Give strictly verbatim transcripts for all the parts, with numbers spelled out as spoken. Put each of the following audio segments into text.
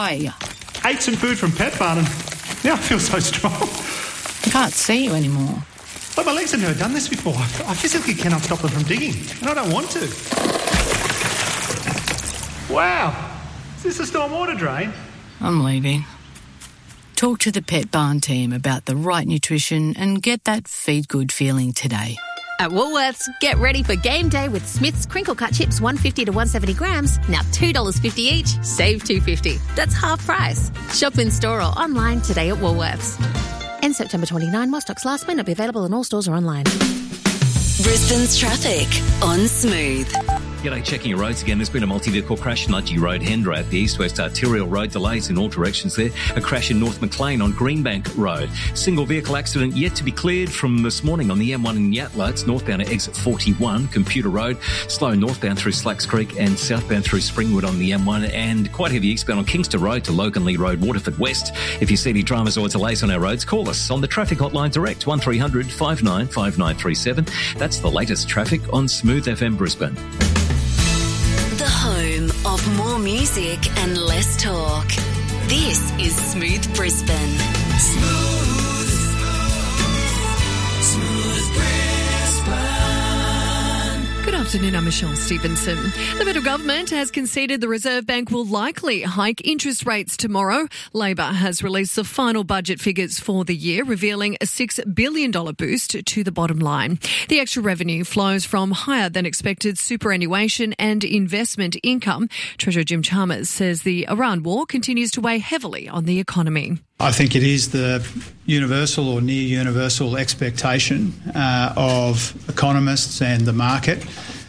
Why? Ate some food from Pet Barn and now I feel so strong. I can't see you anymore. But my legs have never done this before. I physically cannot stop them from digging, and I don't want to. Wow. Is this a stormwater drain? I'm leaving. Talk to the Pet Barn team about the right nutrition and get that feed good feeling today. At Woolworths, get ready for game day with Smith's Crinkle Cut Chips one hundred fifty to one hundred seventy grams, now two dollars fifty each, save two dollars fifty. That's half price. Shop in store or online today at Woolworths. End September twenty-ninth, while stocks last, may not be available in all stores or online. Brisbane's traffic on Smooth. G'day, checking your roads again. There's been a multi-vehicle crash, Nudgee Road, Hendra at the east-west arterial road. Delays in all directions there. A crash in North Maclean on Greenbank Road. Single vehicle accident yet to be cleared from this morning on the M one in Yatala. It's northbound at exit forty-one, Computer Road. Slow northbound through Slacks Creek and southbound through Springwood on the M one. And quite heavy eastbound on Kingston Road to Loganley Road, Waterford West. If you see any dramas or delays on our roads, call us on the traffic hotline direct, one three hundred five nine five nine three seven. That's the latest traffic on Smooth F M Brisbane. The home of more music and less talk. This is Smooth Brisbane. Smooth. Smooth Brisbane. Good afternoon, I'm Michelle Stevenson. The federal government has conceded the Reserve Bank will likely hike interest rates tomorrow. Labor has released the final budget figures for the year, revealing a six billion dollars boost to the bottom line. The extra revenue flows from higher than expected superannuation and investment income. Treasurer Jim Chalmers says the Iran war continues to weigh heavily on the economy. I think it is the universal or near universal expectation uh, of economists and the market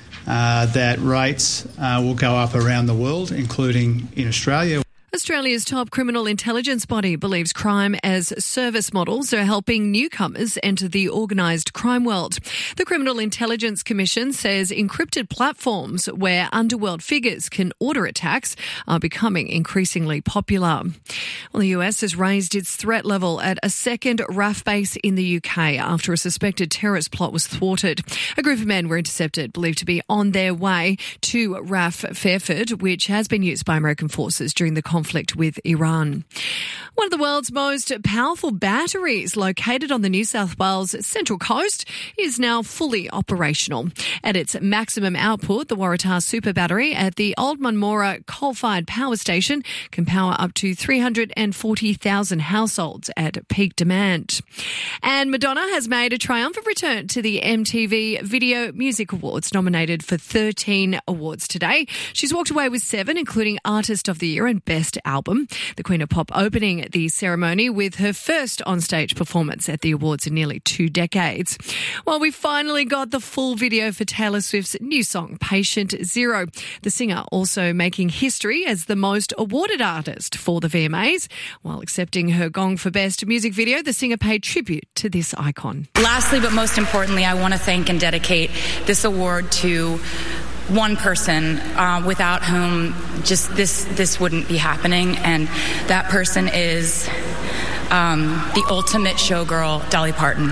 uh, that rates uh, will go up around the world, including in Australia. Australia's top criminal intelligence body believes crime as service models are helping newcomers enter the organised crime world. The Criminal Intelligence Commission says encrypted platforms where underworld figures can order attacks are becoming increasingly popular. Well, the U S has raised its threat level at a second R A F base in the U K after a suspected terrorist plot was thwarted. A group of men were intercepted, believed to be on their way to R A F Fairford, which has been used by American forces during the conflict with Iran. One of the world's most powerful batteries located on the New South Wales Central Coast is now fully operational. At its maximum output, the Waratah Super Battery at the Old Munmora coal-fired power station can power up to three hundred forty thousand households at peak demand. And Madonna has made a triumphant return to the M T V Video Music Awards, nominated for thirteen awards today. She's walked away with seven, including Artist of the Year and Best Album. The Queen of Pop opening the ceremony with her first onstage performance at the awards in nearly two decades. Well, we finally got the full video for Taylor Swift's new song, Patient Zero. The singer also making history as the most awarded artist for the V M As. While accepting her gong for Best Music Video, the singer paid tribute to this icon. Lastly, but most importantly, I want to thank and dedicate this award to one person uh, without whom just this this wouldn't be happening, and that person is um, the ultimate showgirl, Dolly Parton.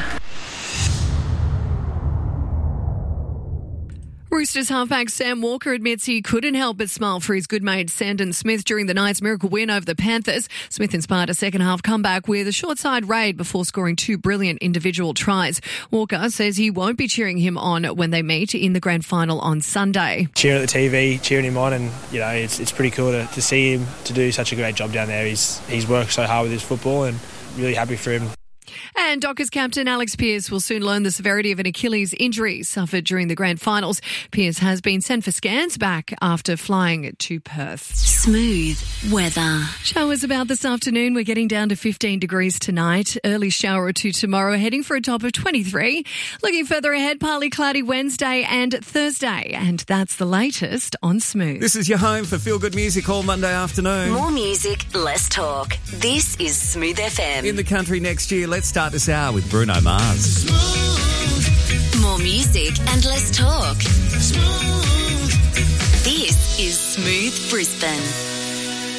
Roosters halfback Sam Walker admits he couldn't help but smile for his good mate Sandon Smith during the night's miracle win over the Panthers. Smith inspired a second-half comeback with a short-side raid before scoring two brilliant individual tries. Walker says he won't be cheering him on when they meet in the grand final on Sunday. Cheering at the T V, cheering him on, and you know it's it's pretty cool to, to see him to do such a great job down there. He's he's worked so hard with his football, and really happy for him. And Dockers captain Alex Pearce will soon learn the severity of an Achilles injury suffered during the grand finals. Pearce has been sent for scans back after flying to Perth. Smooth weather. Showers about this afternoon. We're getting down to fifteen degrees tonight. Early shower or two tomorrow, heading for a top of twenty-three. Looking further ahead, partly cloudy Wednesday and Thursday. And that's the latest on Smooth. This is your home for feel-good music all Monday afternoon. More music, less talk. This is Smooth F M. In the country next year, let's start this hour with Bruno Mars. Smooth. More music and less talk. Smooth. This is Smooth Brisbane.